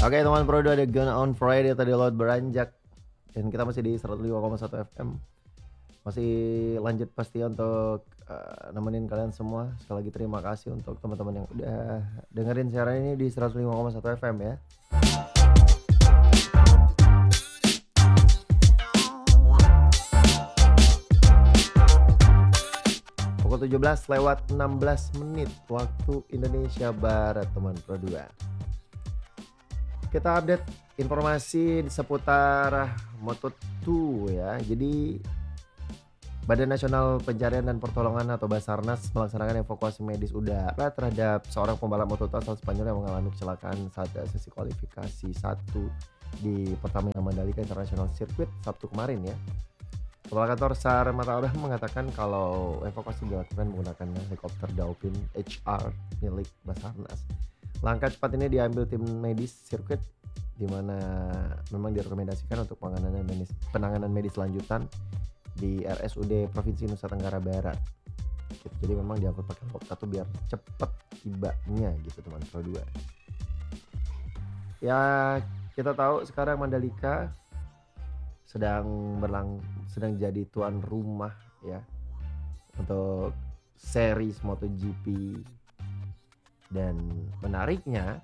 Oke teman Pro 2 ada Gonna on Friday tadi laut beranjak. Dan kita masih di 105,1 FM. Masih lanjut pasti untuk nemenin kalian semua. Sekali lagi terima kasih untuk teman-teman yang udah dengerin siaran ini di 105,1 FM ya. Pukul 17:16 waktu Indonesia Barat teman Pro 2. Kita update informasi seputar Moto2 ya. Jadi Badan Nasional Pencarian dan Pertolongan atau Basarnas melaksanakan evakuasi medis udara terhadap seorang pembalap Moto2 asal Spanyol yang mengalami kecelakaan saat sesi kualifikasi 1 di Pertamina Mandalika International Circuit Sabtu kemarin ya. Kepala Kantor SAR Mataudah mengatakan kalau evakuasi dilakukan menggunakan helikopter Dolphin HR milik Basarnas. Langkah cepat ini diambil tim medis sirkuit di mana memang direkomendasikan untuk penanganan medis lanjutan di RSUD Provinsi Nusa Tenggara Barat. Gitu. Jadi memang diangkut pakai helikopter tuh biar cepet tibanya gitu teman Pro 2. Ya kita tahu sekarang Mandalika sedang jadi tuan rumah ya untuk series MotoGP. Dan menariknya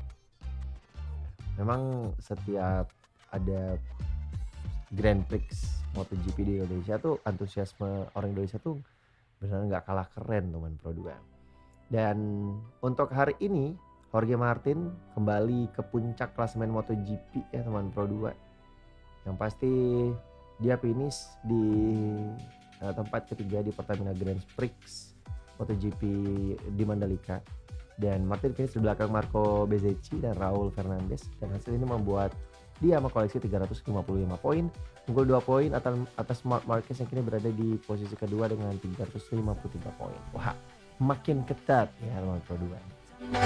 memang setiap ada Grand Prix MotoGP di Indonesia tuh antusiasme orang Indonesia tuh benar nggak kalah keren teman Pro 2. Dan untuk hari ini Jorge Martin kembali ke puncak klasemen MotoGP ya teman Pro 2. Yang pasti dia finish di tempat ketiga di Pertamina Grand Prix MotoGP di Mandalika. Dan Martin finish di belakang Marco Bezzecchi dan Raul Fernandez. Dan hasil ini membuat dia mengkoleksi 355 poin, unggul 2 poin atas Marc Marquez yang kini berada di posisi kedua dengan 353 poin. Wah, makin ketat ya teman Pro 2.